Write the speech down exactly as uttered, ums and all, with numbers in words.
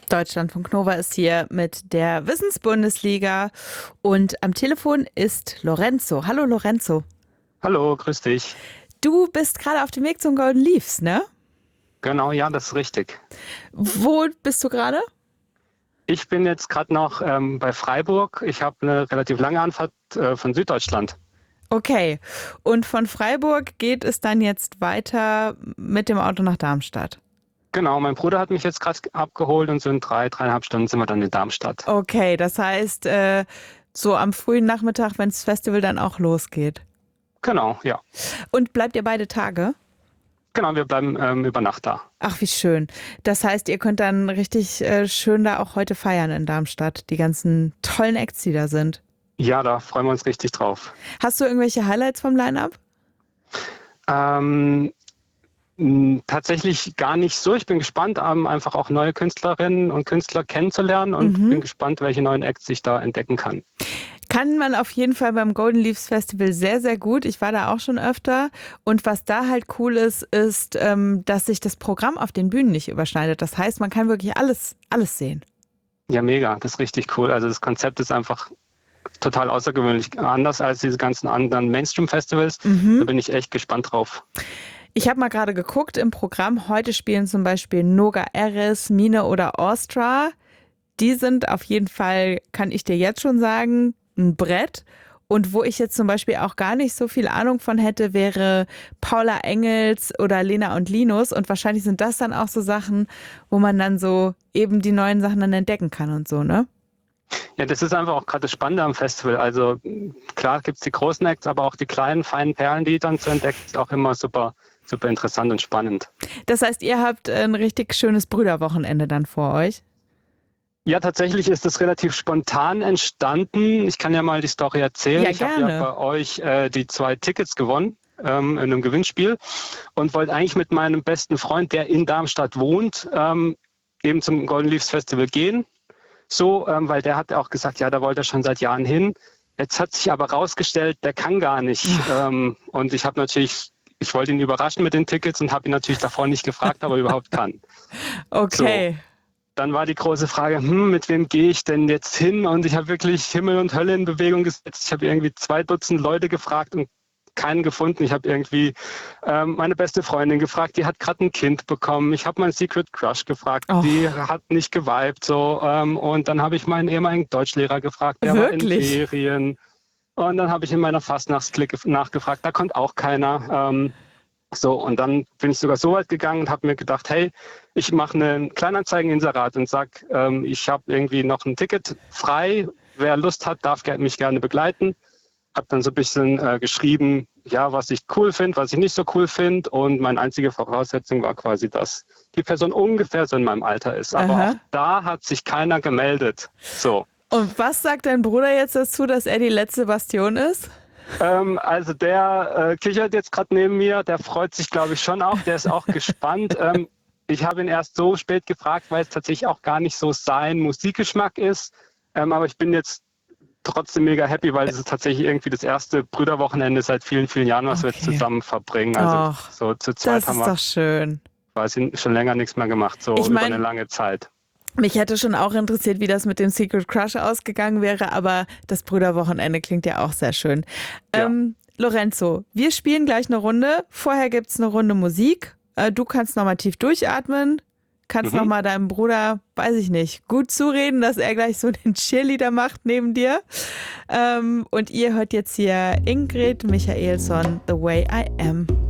Deutschlandfunk Nova ist hier mit der Wissensbundesliga und am Telefon ist Lorenzo. Hallo Lorenzo. Hallo, grüß dich. Du bist gerade auf dem Weg zum Golden Leafs, ne? Genau, ja, das ist richtig. Wo bist du gerade? Ich bin jetzt gerade noch ähm, bei Freiburg. Ich habe eine relativ lange Anfahrt äh, von Süddeutschland. Okay. Und von Freiburg geht es dann jetzt weiter mit dem Auto nach Darmstadt? Genau, mein Bruder hat mich jetzt gerade abgeholt und so in drei, dreieinhalb Stunden sind wir dann in Darmstadt. Okay, das heißt, äh, so am frühen Nachmittag, wenn das Festival dann auch losgeht. Genau, ja. Und bleibt ihr beide Tage? Genau, wir bleiben ähm, über Nacht da. Ach, wie schön. Das heißt, ihr könnt dann richtig äh, schön da auch heute feiern in Darmstadt, die ganzen tollen Acts, die da sind. Ja, da freuen wir uns richtig drauf. Hast du irgendwelche Highlights vom Line-Up? Ähm, mh, tatsächlich gar nicht so. Ich bin gespannt, ähm, einfach auch neue Künstlerinnen und Künstler kennenzulernen und Mhm. bin gespannt, welche neuen Acts ich da entdecken kann. Kann man auf jeden Fall beim Golden Leafs Festival sehr, sehr gut. Ich war da auch schon öfter. Und was da halt cool ist, ist, ähm, dass sich das Programm auf den Bühnen nicht überschneidet. Das heißt, man kann wirklich alles, alles sehen. Ja, mega, das ist richtig cool. Also das Konzept ist einfach total außergewöhnlich, anders als diese ganzen anderen Mainstream-Festivals. Da bin ich echt gespannt drauf. Ich habe mal gerade geguckt im Programm. Heute spielen zum Beispiel Noga Eris, Mine oder Austria. Die sind auf jeden Fall, kann ich dir jetzt schon sagen, ein Brett. Und wo ich jetzt zum Beispiel auch gar nicht so viel Ahnung von hätte, wäre Paula Engels oder Lena und Linus. Und wahrscheinlich sind das dann auch so Sachen, wo man dann so eben die neuen Sachen dann entdecken kann und so, ne? Ja, das ist einfach auch gerade das Spannende am Festival. Also klar gibt's die großen Acts, aber auch die kleinen, feinen Perlen, die dann zu entdecken, ist auch immer super, super interessant und spannend. Das heißt, ihr habt ein richtig schönes Brüderwochenende dann vor euch? Ja, tatsächlich ist das relativ spontan entstanden. Ich kann ja mal die Story erzählen. Ja, Ich habe ja gerne. bei euch äh, die zwei Tickets gewonnen ähm, in einem Gewinnspiel und wollte eigentlich mit meinem besten Freund, der in Darmstadt wohnt, ähm, eben zum Golden Leafs Festival gehen. So, ähm, weil der hat auch gesagt, ja, da wollte er schon seit Jahren hin. Jetzt hat sich aber rausgestellt, der kann gar nicht. Ähm, und ich habe natürlich, ich wollte ihn überraschen mit den Tickets und habe ihn natürlich davor nicht gefragt, ob er überhaupt kann. Okay. So. Dann war die große Frage, hm, mit wem gehe ich denn jetzt hin? Und ich habe wirklich Himmel und Hölle in Bewegung gesetzt. Ich habe irgendwie zwei Dutzend Leute gefragt und keinen gefunden. Ich habe irgendwie ähm, meine beste Freundin gefragt, die hat gerade ein Kind bekommen. Ich habe meinen Secret Crush gefragt, Oh. die hat nicht geweibt. So, ähm, und dann habe ich meinen ehemaligen Deutschlehrer gefragt, der war in Wirklich? Ferien. Und dann habe ich in meiner Fastnachtsklicke nachgefragt, da kommt auch keiner. Ähm, So, und dann bin ich sogar so weit gegangen und habe mir gedacht, hey, ich mache einen Kleinanzeigeninserat und sag, ähm, ich habe irgendwie noch ein Ticket frei. Wer Lust hat, darf ge- mich gerne begleiten. Habe dann so ein bisschen äh, geschrieben, ja, was ich cool finde, was ich nicht so cool finde. Und meine einzige Voraussetzung war quasi, dass die Person ungefähr so in meinem Alter ist. Aber Aha. auch da hat sich keiner gemeldet. So. Und was sagt dein Bruder jetzt dazu, dass er die letzte Bastion ist? Ähm, also der äh, kichert jetzt gerade neben mir, der freut sich, glaube ich, schon auch, der ist auch gespannt. Ähm, ich habe ihn erst so spät gefragt, weil es tatsächlich auch gar nicht so sein Musikgeschmack ist. Ähm, aber ich bin jetzt trotzdem mega happy, weil es ist tatsächlich irgendwie das erste Brüderwochenende seit vielen, vielen Jahren, was wir jetzt Okay. zusammen verbringen. Also Ach, so zu zweit das haben ist wir doch schön. quasi schon länger nichts mehr gemacht, so Ich über mein- eine lange Zeit. Mich hätte schon auch interessiert, wie das mit dem Secret Crush ausgegangen wäre, aber das Brüderwochenende klingt ja auch sehr schön. Ja. Ähm, Lorenzo, wir spielen gleich eine Runde. Vorher gibt es eine Runde Musik. Äh, du kannst nochmal tief durchatmen. Kannst Mhm. nochmal deinem Bruder, weiß ich nicht, gut zureden, dass er gleich so den Cheerleader macht neben dir. Ähm, und ihr hört jetzt hier Ingrid Michaelsson, The Way I Am.